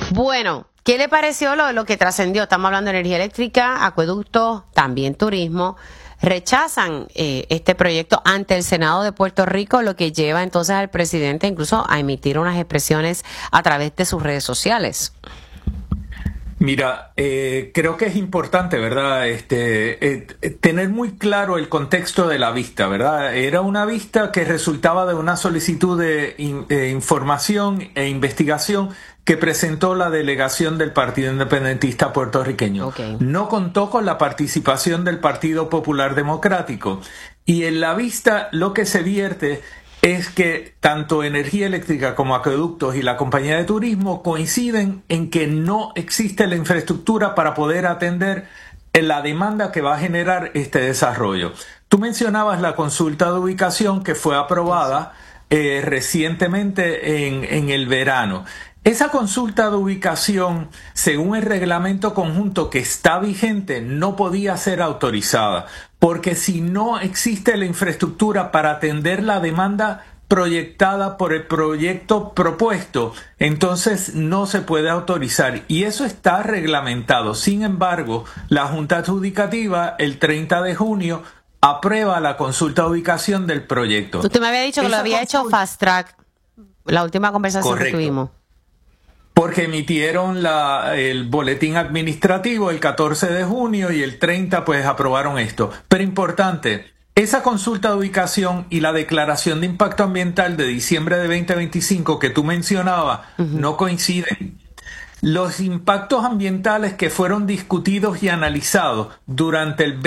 Bueno, ¿qué le pareció lo que trascendió? Estamos hablando de energía eléctrica, acueductos, también turismo. Rechazan este proyecto ante el Senado de Puerto Rico, lo que lleva entonces al presidente incluso a emitir unas expresiones a través de sus redes sociales. Mira, creo que es importante, ¿verdad? Tener muy claro el contexto de la vista, ¿verdad? Era una vista que resultaba de una solicitud de información e investigación que presentó la delegación del Partido Independentista Puertorriqueño. Okay. No contó con la participación del Partido Popular Democrático. Y en la vista lo que se vierte es que tanto energía eléctrica como acueductos y la compañía de turismo coinciden en que no existe la infraestructura para poder atender la demanda que va a generar este desarrollo. Tú mencionabas la consulta de ubicación que fue aprobada recientemente en el verano. Esa consulta de ubicación, según el reglamento conjunto que está vigente, no podía ser autorizada, porque si no existe la infraestructura para atender la demanda proyectada por el proyecto propuesto, entonces no se puede autorizar, y eso está reglamentado. Sin embargo, la Junta Adjudicativa el 30 de junio aprueba la consulta de ubicación del proyecto. Usted me había dicho que lo había hecho Fast Track, la última conversación Correcto. que tuvimos. Porque emitieron el boletín administrativo el 14 de junio y el 30 pues aprobaron esto. Pero importante, esa consulta de ubicación y la declaración de impacto ambiental de diciembre de 2025 que tú mencionabas no coinciden. Los impactos ambientales que fueron discutidos y analizados durante el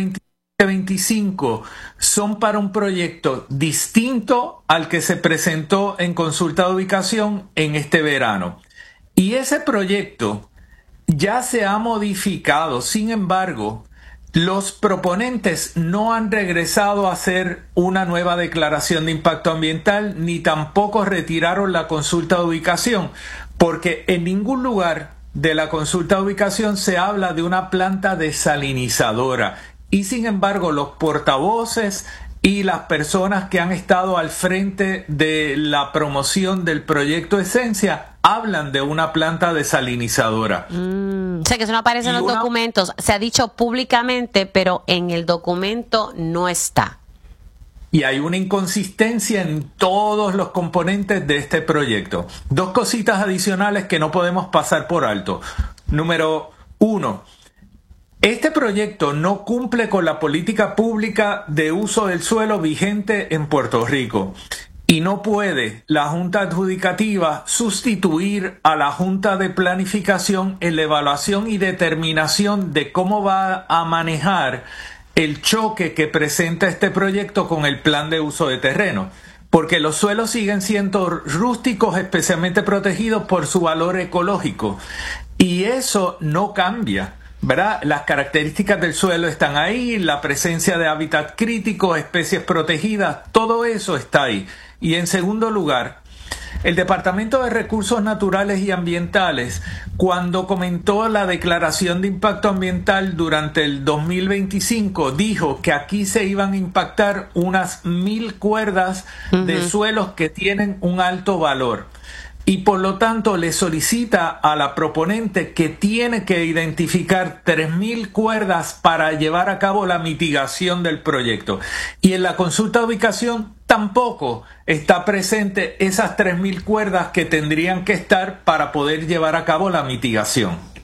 2025 son para un proyecto distinto al que se presentó en consulta de ubicación en este verano. Y ese proyecto ya se ha modificado. Sin embargo, los proponentes no han regresado a hacer una nueva declaración de impacto ambiental ni tampoco retiraron la consulta de ubicación, porque en ningún lugar de la consulta de ubicación se habla de una planta desalinizadora. Y sin embargo, los portavoces y las personas que han estado al frente de la promoción del proyecto Esencia hablan de una planta desalinizadora. O sea que eso no aparece en los documentos. Se ha dicho públicamente, pero en el documento no está. Y hay una inconsistencia en todos los componentes de este proyecto. Dos cositas adicionales que no podemos pasar por alto. Número 1. Este proyecto no cumple con la política pública de uso del suelo vigente en Puerto Rico. Y no puede la Junta Adjudicativa sustituir a la Junta de Planificación en la evaluación y determinación de cómo va a manejar el choque que presenta este proyecto con el plan de uso de terreno. Porque los suelos siguen siendo rústicos, especialmente protegidos por su valor ecológico. Y eso no cambia, ¿verdad? Las características del suelo están ahí, la presencia de hábitat crítico, especies protegidas, todo eso está ahí. Y en segundo lugar, el Departamento de Recursos Naturales y Ambientales, cuando comentó la declaración de impacto ambiental durante el 2025, dijo que aquí se iban a impactar unas 1,000 cuerdas de suelos que tienen un alto valor. Y por lo tanto le solicita a la proponente que tiene que identificar 3,000 cuerdas para llevar a cabo la mitigación del proyecto. Y en la consulta de ubicación tampoco está presente esas 3,000 cuerdas que tendrían que estar para poder llevar a cabo la mitigación.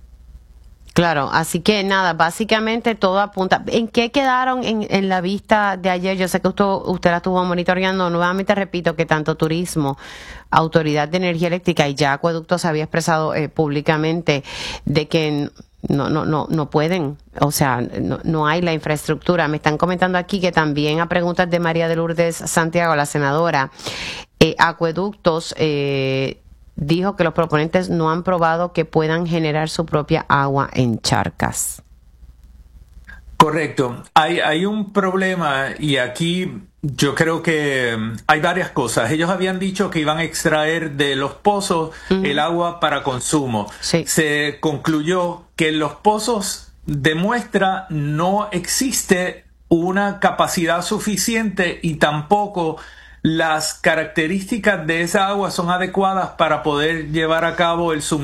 Claro, así que nada, básicamente todo apunta. ¿En qué quedaron en la vista de ayer? Yo sé que usted la estuvo monitoreando. Nuevamente repito que tanto turismo, Autoridad de Energía Eléctrica y ya Acueductos se había expresado públicamente de que no pueden, o sea, no hay la infraestructura. Me están comentando aquí que también a preguntas de María de Lourdes Santiago, la senadora, Acueductos dijo que los proponentes no han probado que puedan generar su propia agua en charcas. Correcto. Hay un problema y aquí yo creo que hay varias cosas. Ellos habían dicho que iban a extraer de los pozos el agua para consumo. Sí. Se concluyó que en los pozos de muestra no existe una capacidad suficiente y tampoco las características de esa agua son adecuadas para poder llevar a cabo el suministro